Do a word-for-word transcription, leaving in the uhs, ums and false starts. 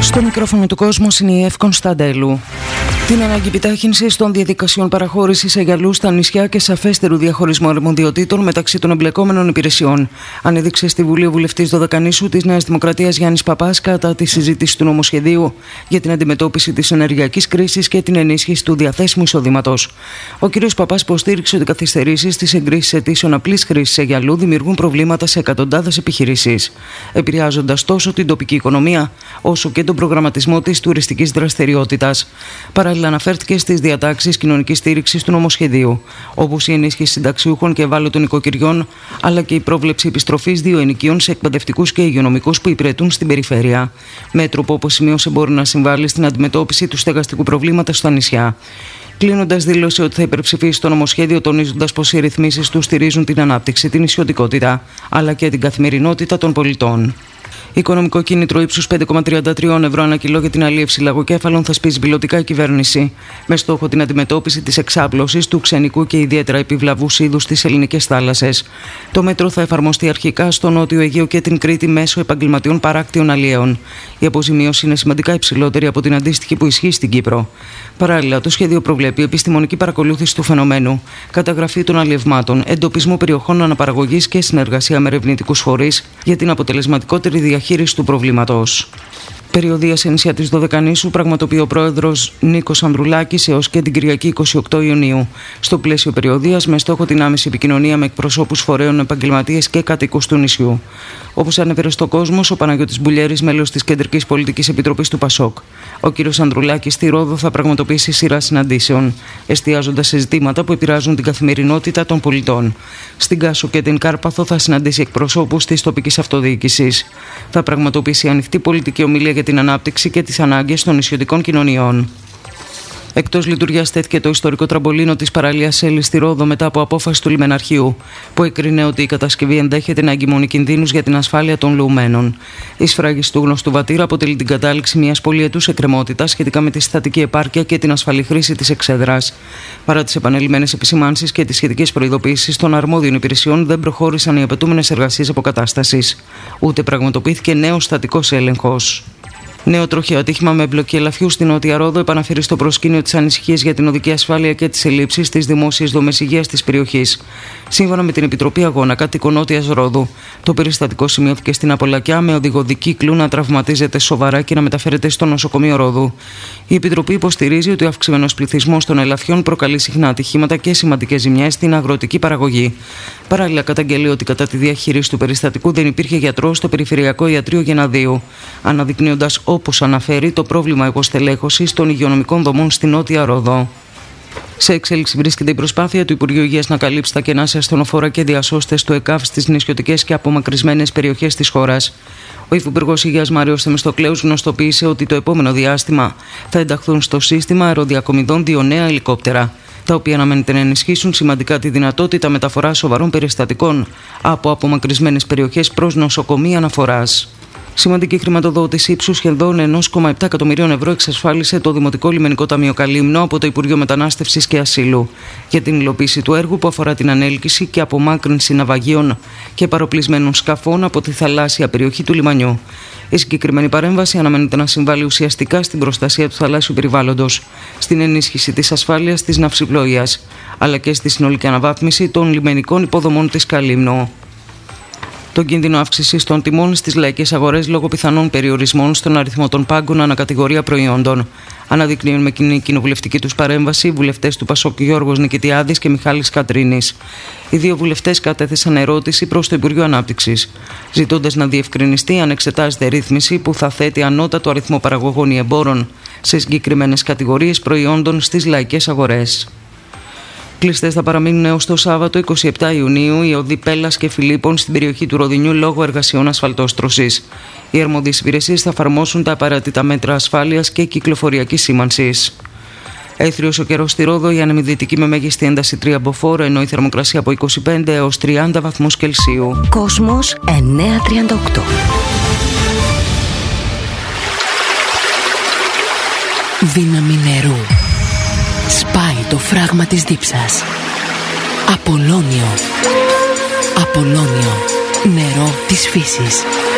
Στο μικρόφωνο του κόσμου είναι η Εύη Κωνσταντέλου. Την ανάγκη επιτάχυνσης των διαδικασιών παραχώρησης αγιαλού στα νησιά και σαφέστερου διαχωρισμού αρμοδιοτήτων μεταξύ των εμπλεκόμενων υπηρεσιών ανέδειξε στη Βουλή ο βουλευτής Δωδεκανήσου της Νέας Δημοκρατίας Γιάννης Παπάς κατά τη συζήτηση του νομοσχεδίου για την αντιμετώπιση της ενεργειακής κρίσης και την ενίσχυση του διαθέσιμου εισοδήματος. Ο κ. Παπάς υποστήριξε ότι οι καθυστερήσεις στις εγκρίσεις αιτήσεων απλής χρήσης αγιαλού δημιουργούν προβλήματα σε εκατοντάδες επιχειρήσεις, επηρεάζοντας τόσο την τοπική οικονομία όσο και τον προγραμματισμό της τουριστικής δραστηριότητας. Παράλληλα, αναφέρθηκε στις διατάξεις κοινωνικής στήριξης του νομοσχεδίου, όπως η ενίσχυση συνταξιούχων και ευάλωτων οικοκυριών, αλλά και η πρόβλεψη επιστροφής δύο ενοικίων σε εκπαιδευτικούς και υγειονομικούς που υπηρετούν στην περιφέρεια. Μέτρο που, όπως σημείωσε, μπορεί να συμβάλλει στην αντιμετώπιση του στεγαστικού προβλήματος στα νησιά. Κλείνοντας, δήλωσε ότι θα υπερψηφίσει το νομοσχέδιο, τονίζοντας πως οι ρυθμίσεις του στηρίζουν την ανάπτυξη, την νησιωτικότητα, αλλά και την καθημερινότητα των πολιτών. Οικονομικό κίνητρο ύψους πέντε κόμμα τριάντα τρία ευρώ ανά κιλό για την αλίευση λαγοκέφαλων θα σπίσει πιλωτικά η κυβέρνηση, με στόχο την αντιμετώπιση της εξάπλωσης του ξενικού και ιδιαίτερα επιβλαβούς είδους στις ελληνικές θάλασσες. Το μέτρο θα εφαρμοστεί αρχικά στο Νότιο Αιγαίο και την Κρήτη μέσω επαγγελματιών παράκτιων αλλιέων. Η αποζημίωση είναι σημαντικά υψηλότερη από την αντίστοιχη που ισχύει στην Κύπρο. Παράλληλα, το σχέδιο προβλέπει επιστημονική παρακολούθηση του φαινομένου, καταγραφή των αλλιευμάτων, εντοπισμό περιοχών αναπαραγωγής και συνεργασία με ερευνητικούς φορείς για την αποτελεσματικότερη διαχείριση του προβλήματος. Περιοδεία σε νησιά της Δωδεκανήσου πραγματοποιεί ο πρόεδρος Νίκος Ανδρουλάκης έως και την Κυριακή είκοσι οκτώ Ιουνίου. Στο πλαίσιο περιοδείας, με στόχο την άμεση επικοινωνία με εκπροσώπους φορέων, επαγγελματίες και κατοίκους του νησιού. Όπως ανέφερε στο Κόσμος ο Παναγιώτης Μπουλιέρης, μέλος της Κεντρικής Πολιτικής Επιτροπής του ΠΑΣΟΚ. Ο κ. Ανδρουλάκης στη Ρόδο θα πραγματοποιήσει σειρά συναντήσεων, εστιάζοντας σε ζητήματα που επηρεάζουν την καθημερινότητα των πολιτών. Στην Κάσο και την Κάρπαθο θα συναντήσει εκπροσώπους της τοπικής αυτοδιοίκησης. Θα πραγματοποιήσει ανοιχτή πολιτική ομιλία για την ανάπτυξη και τις ανάγκες των νησιωτικών κοινωνιών. Εκτός λειτουργίας τέθηκε το ιστορικό τραμπολίνο της παραλίας Έλλης στη Ρόδο μετά από απόφαση του λιμεναρχείου, που έκρινε ότι η κατασκευή ενδέχεται να εγκυμονεί κινδύνους για την ασφάλεια των λουωμένων. Η σφράγιση του γνωστού βατήρα αποτελεί την κατάληξη μιας πολυετούς εκκρεμότητας σχετικά με τη συστατική επάρκεια και την ασφαλή χρήση της εξέδρας. Παρά τις επανελειμμένες επισημάνσεις και τις σχετικές προειδοποιήσεις των αρμόδιων υπηρεσιών, δεν προχώρησαν οι απαιτούμενες εργασίες αποκατάστασης. Ούτε πραγματοποιήθηκε νέος στατικός έλεγχος. Νέο τροχαίο ατύχημα με εμπλοκή ελαφιού στην Νότια Ρόδο επαναφέρει στο προσκήνιο τις ανησυχίες για την οδική ασφάλεια και τις ελλείψεις στις δημόσιες δομές υγείας της περιοχής. Σύμφωνα με την Επιτροπή Αγώνα Κάτοικων Νότιας Ρόδου, το περιστατικό σημειώθηκε στην Απολακιά με οδηγό δικύκλου να τραυματίζεται σοβαρά και να μεταφέρεται στο νοσοκομείο Ρόδου. Η Επιτροπή υποστηρίζει ότι ο αυξημένος πληθυσμός των ελαφιών προκαλεί συχνά ατυχήματα και σημαντικές ζημιές στην αγροτική παραγωγή. Παράλληλα, καταγγέλει ότι κατά τη διαχείριση του περιστατικού δεν υπήρχε γιατρός στο Περιφερειακό Ιατρείο Γεναδίου, αναδεικνύοντας, όπως αναφέρει, το πρόβλημα υποστελέχωσης των υγειονομικών δομών στη Νότια Ρόδο. Σε εξέλιξη βρίσκεται η προσπάθεια του Υπουργείου Υγείας να καλύψει τα κενά σε ασθενοφόρα και διασώστες του ΕΚΑΒ στις νησιωτικές και απομακρυσμένες περιοχές της χώρας. Ο Υφυπουργός Υγείας Μάριος Θεμιστοκλέους γνωστοποίησε ότι το επόμενο διάστημα θα ενταχθούν στο σύστημα αεροδιακομιδών δύο νέα ελικόπτερα, τα οποία αναμένεται να ενισχύσουν σημαντικά τη δυνατότητα μεταφοράς σοβαρών περιστατικών από απομακρυσμένες περιοχές προς νοσοκομεία αναφοράς. Σημαντική χρηματοδότηση ύψους σχεδόν ένα κόμμα επτά εκατομμυρίων ευρώ εξασφάλισε το Δημοτικό Λιμενικό Ταμείο Καλύμνο από το Υπουργείο Μετανάστευσης και Ασύλου για την υλοποίηση του έργου που αφορά την ανέλκυση και απομάκρυνση ναυαγίων και παροπλισμένων σκαφών από τη θαλάσσια περιοχή του λιμανιού. Η συγκεκριμένη παρέμβαση αναμένεται να συμβάλλει ουσιαστικά στην προστασία του θαλάσσιου περιβάλλοντος, στην ενίσχυση της ασφάλειας της ναυσιπλοείας, αλλά και στη συνολική αναβάθμιση των λιμενικών υποδομών της Καλύμνο. Τον κίνδυνο αύξησης των τιμών στις λαϊκές αγορές λόγω πιθανών περιορισμών στον αριθμό των πάγκων ανακατηγορία προϊόντων. Αναδεικνύουν με κοινή κοινοβουλευτική τους παρέμβαση οι βουλευτές του ΠΑΣΟΚ Γιώργος Νικητιάδης και Μιχάλης Κατρίνης. Οι δύο βουλευτές κατέθεσαν ερώτηση προς το Υπουργείο Ανάπτυξης, ζητώντας να διευκρινιστεί αν εξετάζεται ρύθμιση που θα θέτει ανώτατο αριθμό παραγωγών ή εμπόρων σε συγκεκριμένες κατηγορίες προϊόντων στις λαϊκές αγορές. Κλειστές θα παραμείνουν έως το Σάββατο εικοστή εβδόμη Ιουνίου οι οδοί Πέλλας και Φιλίππων στην περιοχή του Ροδινιού λόγω εργασιών ασφαλτόστρωσης. Οι αρμόδιες υπηρεσίες θα εφαρμόσουν τα απαραίτητα μέτρα ασφάλειας και κυκλοφοριακής σήμανσης. Έθριος ο καιρός στη Ρόδο, η ανεμιδυτική με μέγιστη ένταση τρία μποφόρ, ενώ η θερμοκρασία από είκοσι πέντε έως τριάντα βαθμούς Κελσίου. Κόσμος εννιακόσια τριάντα οκτώ. Δύναμη νερού. Σπάει το φράγμα της δίψας. Απολώνιο. Απολώνιο. Νερό της φύσης.